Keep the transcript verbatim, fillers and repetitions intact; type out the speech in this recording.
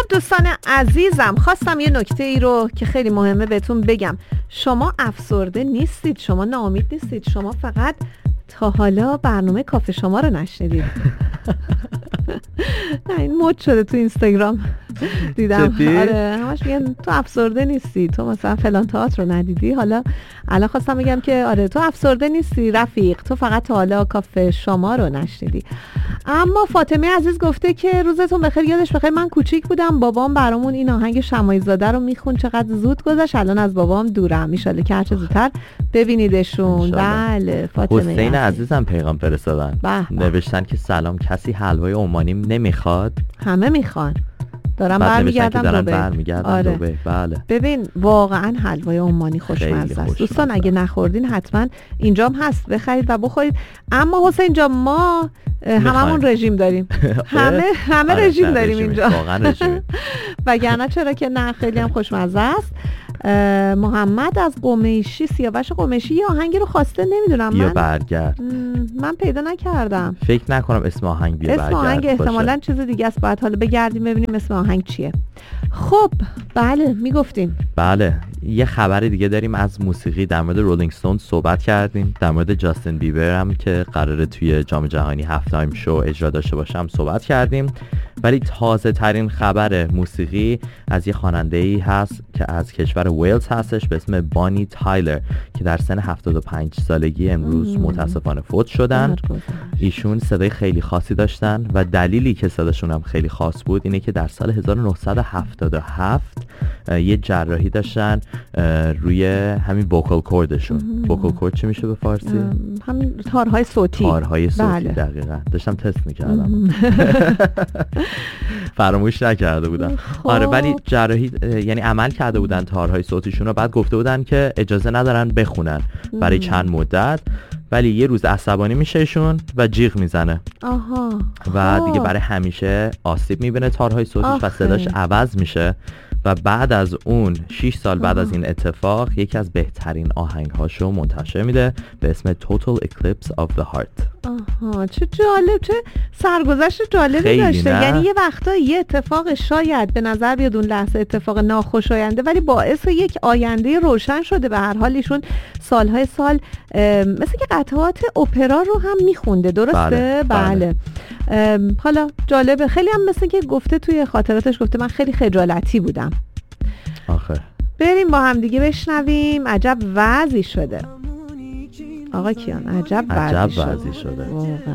دوستان عزیزم، خواستم یه نکته ای رو که خیلی مهمه بهتون بگم. شما افسرده نیستید، شما ناامید نیستید، شما فقط تا حالا برنامه کافه شما رو نشنیدید. نه این مد شده تو اینستاگرام دیدم. آره همش میگن تو افسرده نیستی، تو مثلا فلان تئاتر رو ندیدی. حالا الان خواستم بگم که آره تو افسرده نیستی رفیق، تو فقط تا حالا کافه شما رو نشنیدی. اما فاطمه عزیز گفته که روزتون بخیر، یادش بخیر من کوچیک بودم بابام برامون این آهنگ شماعی زاده رو میخون، چقدر زود گذشت، الان از بابام دورم، ان شاءالله که هر چه زودتر ببینیدشون. بله فاطمه حسین عزیزم پیغام فرستادن، نوشتن که سلام، کسی حلوای عمانی نمیخواد؟ همه میخوان، دارم برمیگردم دوبه. برمیگردم آره. دوبه. بله. ببین واقعا حلوای عمانی خوشمزه است دوستان، اگه نخوردین حتما اینجام هست بخرید و بخورید. اما حسین جان ما هممون رژیم داریم. همه همه آره رژیم داریم اینجا واقعا رژیم. وگرنه چرا که نه، خیلی هم خوشمزه است. محمد از قمیشی، سیاوش قمیشی یه آهنگی رو خواسته، نمیدونم بیا من برگرد، من پیدا نکردم. فکر نکنم اسم آهنگ بیا اسم برگرد آهنگ احتمالاً باشه. چیز دیگه است، باید حالا بگردیم ببینیم اسم آهنگ چیه. خب بله میگفتیم. بله یه خبر دیگه داریم از موسیقی، در مورد رولینگ ستون صحبت کردیم، در مورد جاستین بیبر هم که قراره توی جام جهانی هفت تایم شو اجرا داشته باشه هم صحبت کردیم. ولی تازه ترین خبر موسیقی از یه خواننده‌ای هست که از کشور ویلز هستش به اسم بانی تایلر که در سن هفتاد و پنج سالگی امروز متاسفانه فوت شدن. ایشون صدای خیلی خاصی داشتن و دلیلی که صداشون هم خیلی خاص بود اینه که در سال هزار و نهصد و هفتاد و هفت یه جراحی داشتن روی همین وکال کوردشون. وکال کورد چی میشه به فارسی؟ همین تارهای صوتی. تارهای صوتی. بله. دقیقاً داشتم تست میکردم. فراموش نکرده بودم. آره ولی جراحی یعنی عمل کرده بودن تارهای صوتیشون رو، بعد گفته بودن که اجازه ندارن بخونن برای چند مدت، ولی یه روز عصبانی میشهشون و جیغ میزنه. آها. و دیگه برای همیشه آسیب میبینه تارهای صوتیش و صداش عوض میشه و بعد از اون شش سال بعد از این اتفاق یکی از بهترین آهنگهاشو منتشر میده به اسم Total Eclipse of the Heart. آها چه جالب، چه سرگذشت جالبی داشته. نه؟ یعنی یه وقتا یه اتفاق شاید به نظر بیاد اون لحظه اتفاق ناخوشاینده ولی باعث یک آینده روشن شده. به هر حال ایشون سالهای سال مثل که قطعات اپرا رو هم میخونده، درسته؟ بله, بله. بله. حالا جالبه، خیلی هم مثل که گفته توی خاطراتش، گفته من خیلی خجالتی بودم. آخه بریم با هم دیگه بشنویم. عجب وضعی شده آقا کیان، عجب وضعی عجب شده, وضعی شده. واقعا